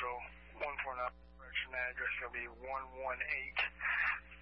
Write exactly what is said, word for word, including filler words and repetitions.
one four nine, correction address will be one one eight